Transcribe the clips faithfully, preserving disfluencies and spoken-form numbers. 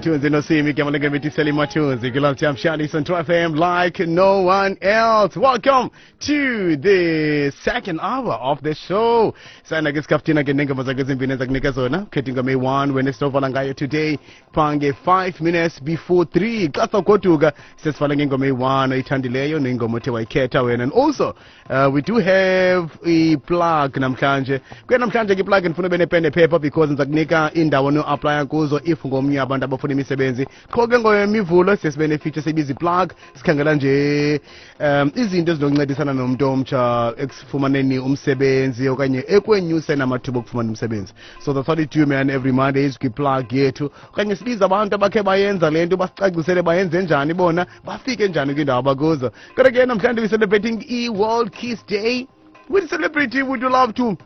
Matunzi no see me Kamalanga Mitiseli Matunzi. Gilal Tiam Shadi Central F M like no one else. Welcome to the second hour of the show. Sana Giskaftina Genenga Mazagazin Vineza Nikazona. Ketinga May one when it's over Langaya today. Pange five minutes before three. Klasa Kotuga says Falangingo May one. Itandileyo Ningo Motewa Keta. And also uh, we do have a plug Namkanje. Kwe Namkanje ki plug and Funabene Pen paper because Nzagnika inda wano apply kuzo if ngomnye abantu abafuna imisebenzi konke ngoyemivulo sesibene sebizi plug sikhangela nje um izinto ezizoncedisana nomuntu omtsha ekufumaneni umsebenzi okanye ekwenyuse namathuba okufumana umsebenzi. So that's what we do man every Monday is plug yethu okanye sibiza abantu abakhe bayenza lento basicacisele bayenze njani bona bafike njani kwindawo abakuzo. Kodwa ke namhlanje we celebrating e World Kiss Day. Which celebrity would you love to?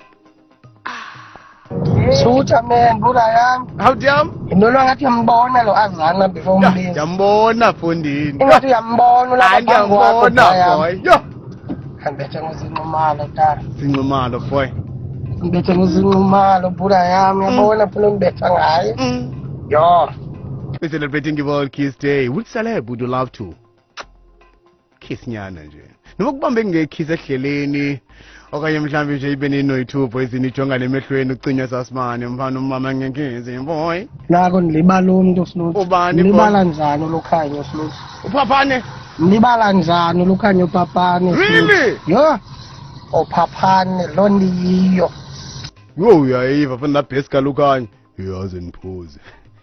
Sucha man, good I am. How jam? No longer yambona lo azana before me. Yambona fundini. Ingathi yambona la yambona boy. Yo. Ambethe ngozinqumalo ta. Zinqumalo boy. Ambethe ngozinqumalo bula yami yabona phela ngibetha ngaye. Yo. We're celebrating World Kiss Day. Which celeb would you love to kiss nyana nje? Nokubambe ngekiss ehleleni. Okanye mhlambi nje ibe ninoyithubo ezinijonga lemehlweni ucinywa sasimane mfana umama ngenkizi boy. Nako nilibala umuntu Sluthi. Ubani nilibala njani lokhanyo Sluthi? Uphaphane? Nilibala njani lokhanyo uphaphane? Really? Yo. Uphaphane lo ndiyiyo. Yo uyayiva fana bheska lokhanyo. Yazi niphuze.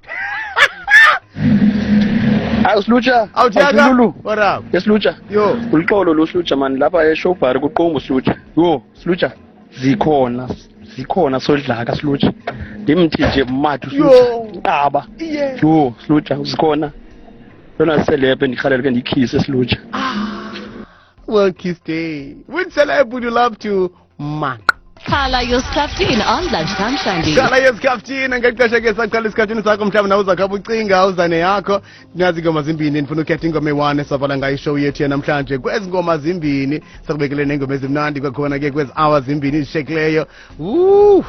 Awu Slucha, awuthiyaka? What up? Yes Slucha. Yo, ulixolo lo Slucha man lapha eShowbar kuqombo Slucha. Yo, Slucha. Zikhona, zikhona sodlaka Slucha. Ndimthi nje madu Slucha. Qaba. Yo, Slucha zikhona. Lona celeb endikhalalela ke ndikhise Slucha. World Kiss Day. Which celeb would you love to man? Khala yoskaftina on lunchtime Shandy. Khala yoskaftina ngexesha ke saqala isikhathini sakho mhlawumbe nawe uzakhaba ucinga uzane yakho. Nazi ingoma zimbini ndifuna ukhetha ingoma eyi-one savala ngayo show yethu namhlanje. Kwezi ngoma zimbini sakubekele nengoma ezimnandi kwakhona ke kwezi hours zimbini izishekileyo. Woo!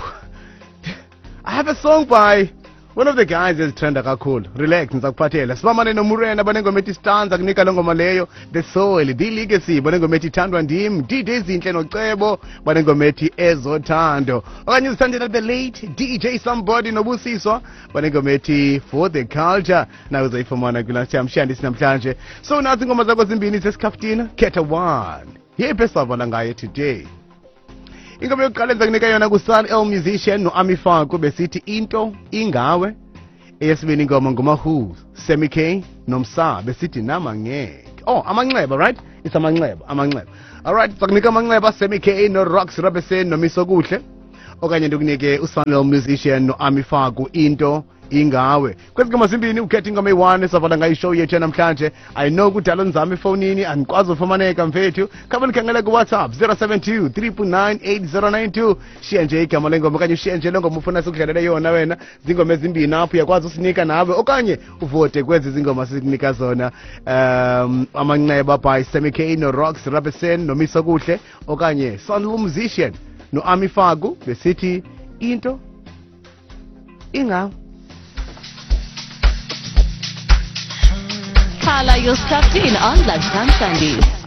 I have a song by one of the guys is trenda kakhulu. Relax ngizakuphathela. Sibamane noMurena banengoma ethi stanza kunika lengoma leyo. The Soul, The Legacy banengoma ethi thandwa ndim. D J Zinhle noCebo banengoma ethi ezothando. Okanye uzithandela the late D J Somebody nobusiswa banengoma ethi For the Culture. Nawe uzayifumana kula siyamshandi sinamhlanje. So nazi ingoma zakho zimbini sesikhafutina. Khetha one. Yephi esavala ngayo today? Ingoma yokuqala enza kunika yona kuSal El Musician noAmifako besithi into ingawe. Eyesibini ingoma nguMahu, Semi K noMsa besithi nama ngeke. Oh, amanxeba right? It's amanxeba, amanxeba. All right, sakunika amanxeba Semi K no Rocks Rabesen noMiso kuhle. Okanye ndikunike uSal El Musician noAmifako into ingawe. Kwezi ngoma zimbini ukhetha ingoma eyi-one savala ngayo show yethu namhlanje. I know kudala nzame efonini andikwazi ufumaneka mfethu. Khaba nikhangele ku WhatsApp zero seven two three nine eight zero nine two. Shiya nje igama lengoma okanye shiya nje lengoma ufuna sikudlalele yona wena. Zingoma ezimbini apho uyakwazi usinika nawe okanye uvote kwezi zingoma sikunika zona. Um amanxeba by Semi K no Rocks Rabesen noMiso kuhle okanye Soul Musician noAmifako besithi into ingawe. Khala yoskaftina on lunchtime Shandy.